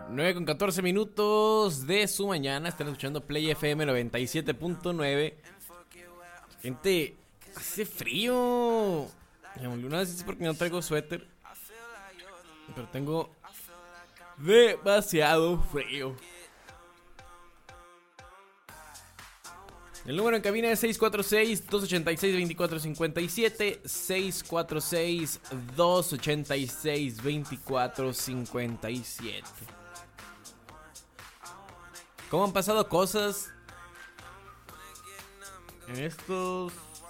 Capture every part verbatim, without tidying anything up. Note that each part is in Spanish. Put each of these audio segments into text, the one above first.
nueve con catorce minutos de su mañana. Están escuchando Play F M noventa y siete punto nueve. Gente, hace frío. Una vez es porque no traigo suéter, pero tengo demasiado frío. El número en cabina es seis cuatro seis, dos ocho seis, dos cuatro cinco siete, seis cuatro seis, dos ocho seis, dos cuatro cinco siete. ¿Cómo han pasado cosas en estos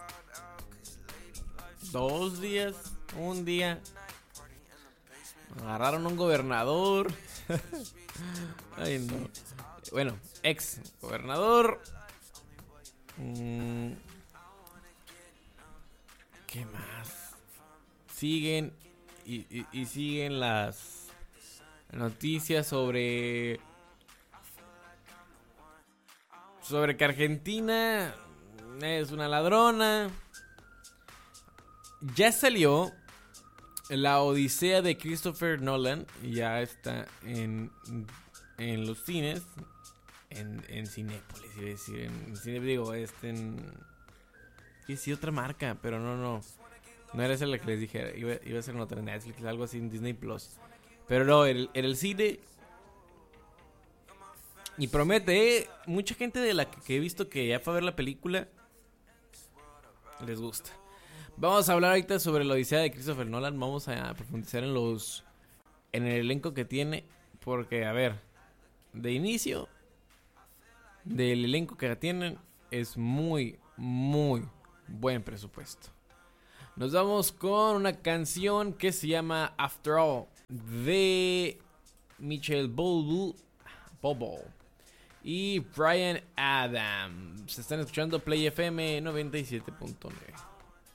dos días? Un día agarraron a un gobernador. Ay, no. Bueno, ex gobernador. Mm, ¿Qué más? Siguen y, y, y siguen las noticias sobre sobre que Argentina es una ladrona. Ya salió La Odisea de Christopher Nolan. Ya está en, en los cines. En, en Cinépolis, iba a decir. En, en cine, digo, este en. Sí, sí, otra marca, pero no, no. No era esa la que les dije. Iba, iba a ser en otra, en Netflix, algo así, en Disney Plus. Pero no, en, en el cine. Y promete, ¿eh? Mucha gente de la que, que he visto que ya fue a ver la película les gusta. Vamos a hablar ahorita sobre la Odisea de Christopher Nolan. Vamos a profundizar en los en el elenco que tiene. Porque, a ver, de inicio, del elenco que tienen, es muy, muy buen presupuesto. Nos vamos con una canción que se llama After All de Michael Bublé Bobo y Bryan Adams. Se están escuchando Play F M noventa y siete punto nueve.